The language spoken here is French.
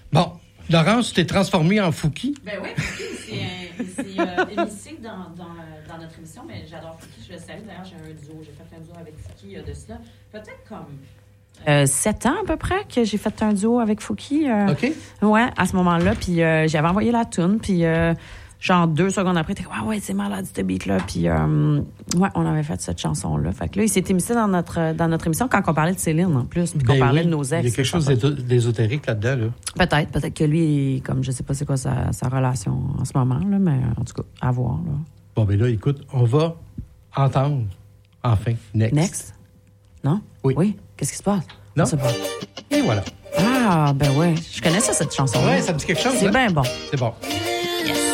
Bon, Laurence, tu t'es transformée en Fouki. Ben oui, Fouki, c'est ici dans notre émission, mais j'adore Fouki, je le salue. D'ailleurs, j'ai fait un duo avec Fouki de cela. Peut-être comme 7 ans à peu près que j'ai fait un duo avec Fouki. OK. Ouais, à ce moment-là. Puis j'avais envoyé la toune, puis genre 2 secondes après, t'es comme, ouais, c'est malade, ce beat-là. Puis ouais, on avait fait cette chanson-là. Fait que là, il s'est émissé dans notre émission quand on parlait de Céline en plus, puis qu'on parlait de nos ex. Il y a quelque chose d'ésotérique là-dedans, là. Peut-être que lui, comme je sais pas c'est quoi sa relation en ce moment, là, mais en tout cas, à voir. Là. Bon, ben là, écoute, on va entendre, enfin, Next. Non? Oui. Qu'est-ce qui se passe? Non? Pas. Et voilà. Ah, ben ouais. Je connais ça, cette chanson-là. Ouais, ça me dit quelque chose. C'est bien bon. C'est bon.